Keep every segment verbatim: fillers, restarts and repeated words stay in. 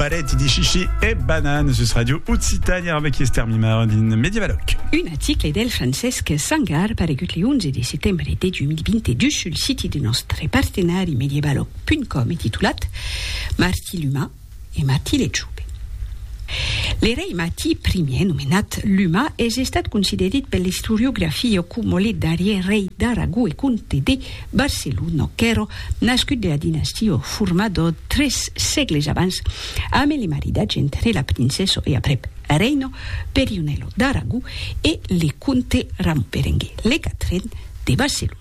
Balletti di Chichi e Banane su Radio Utsitania avec Esther Mimar din Medievaloc. Un article del Francesc Sangar paregut le onze de settembre de duemilavintidue sul sito de nostre partenari medievaloc punto com intitulat Martí l'Humà e Martí Legiube. Le rei Martí I, nomenat l'Humà, és estat considerat per l'historiografia com el darrer rei d'Aragó e comte de Barcelona, que era nascut de la dinastia formada tres segles abans, amb el maridatge entre la princesa e aprep reino Perionello d'Aragó e le comte Ramon Berenguer, le quatren de Barcelona.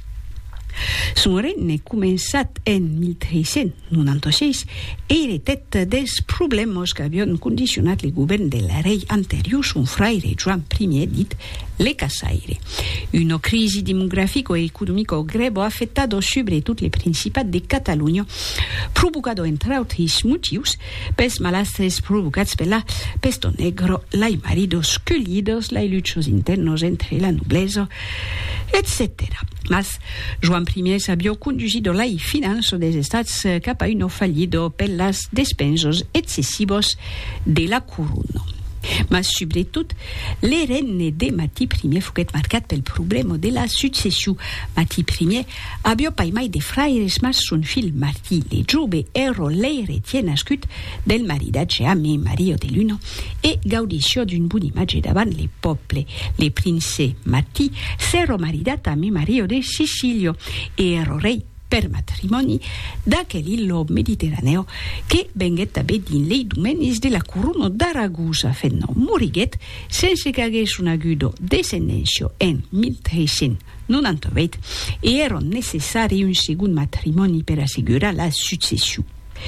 Son regne començat en mil tres-cents noranta-sis e heretat dels problemes que havien condicionat el govern del rei anterior, son frare Joan I, dit le Casaire. Una crisi demogràfica e econòmica greu ha afectat sobretot el Principat de Catalunya, provocat, entre altres motius, pels malastres provocats per la peste negra, les maridos collidos, les luchas internes entre la noblesa, etcètera. Mas Joan I s'havia conduït les finances dels estats cap a una fallida per les despenses excessives de la corona. Mas, sobretot, le regne de Martí I foguet marcat pel problema de la successió. Martí I havia pas mai de fraires, mas son fill Martí Legiube era l'heretier nascut del maridatge amb Maria de Luna e gaudició d'un bon imatge davant el poble. Le prince Martí s'era maridat amb Maria de Sicília e era rei per matrimoni d'aquell illo mediterraneo que venguet també dins les domenis de la corona d'Aragosa, fent-ne moriguet sense que hagués un agudo descendència en mil tres-cents noranta-vuit e era necessari un segon matrimoni per assegurar la successió.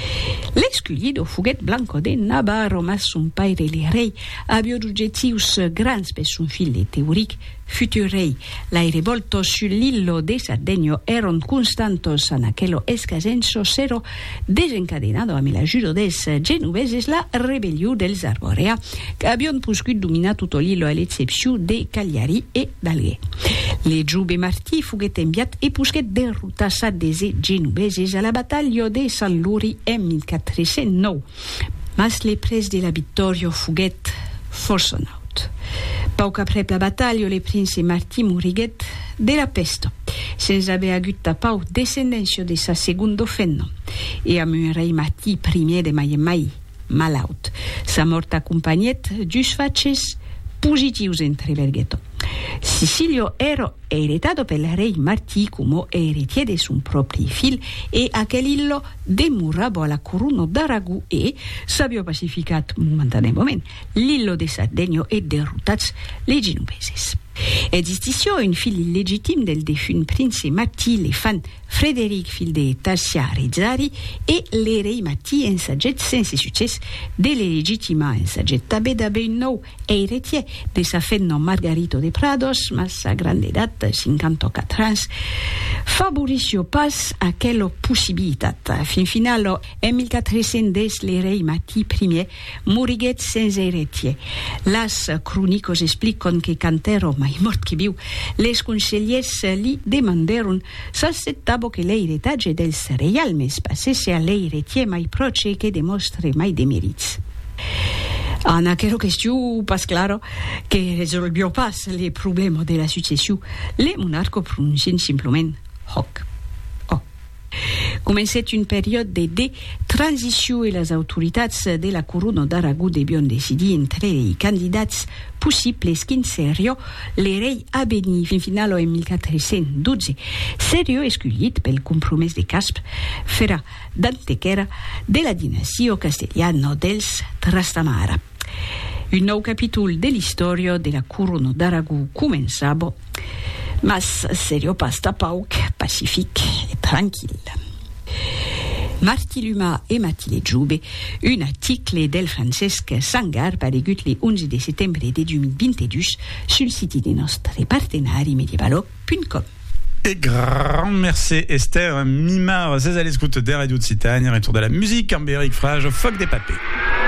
L'escollido foguet Blanco de Navarro, mas son pare, el rei, havia objectius grans per son fill Teodoric, futur rei. Les revoltes sur l'illo de Sardegna eren constantes en aquello escasenso, s'era desencadenado amb l'ajuda dels genoveses la rebel·lió dels Arborea, que havien buscat dominar tot l'illo a l'excepció de Cagliari e d'Alger. Legiube Martí foguet enviat e busquet derrotar sardesi genoveses a la battaglia de Sant Luri en mil quatre-cents nou. Mas le pres de la victòria foguet força naut. Poc après la battaglia, le prince Martí moriguet de la peste, sense haver hagut tapau descendència de sa segunda fenna, e amb un rei Martí I de mai en mai malaut. Sa mort acompanyet d'us faces positius entre verghetto. Sicilio era heretado pel rei Martí come heretier de son propri fill e aquel illo demorava a la corona d'Aragó e s'havia pacificat momentanément l'illo de Sardegna e derrotats les genoveses. Existició un fill il·legítim del defunt prince Martí, le fan Frederic, fill de Tassia Rezzari, e le rei Martí ensagget sense succés de l'illegitima ensagget també d'haver un nou heretier de sa fenna Margarito de Prados, mas a gran edat, cinquanta-quatre anys, favorició pas aquella possibilitat. Fin finalo, en mil quatre-cents deu, le rei Martí I moriguet sense heretier. Las crònicos expliquen que cantero mai mort que viu, les consellers li demandaron s'acceptava que l'heretatge dels reialmes passesse a l'heretier mai proche que demostre mai de merits. En aquella qüestió pas claro que resolvió pas le problema de la successió, le monarca pronuncien simplement hoc. Començat un període de transició i les autoritats de la corona d'Aragó devion decidir entre els candidats possibles quin seria le rei a venir. Fin final, en mil quatre-cents dotze, seria escollit pel compromès de Casp fera d'antequera de la dinastia castellana dels Trastamara. Un nou capítol de l'història de la corona d'Aragó començava, mas seria pas tapauc, pacífic i tranquil. Martí l'Humà e Martí Legiube, un article del Francesc Sangar paregut le onze de settembre de duemilavintidue sul sito de nostre partenari medievaloc punto com. Et grand merci Esther Mimar, c'est à l'écoute des radios de Citania, retour de la musique, Ambéric Frage, Foc des Papés.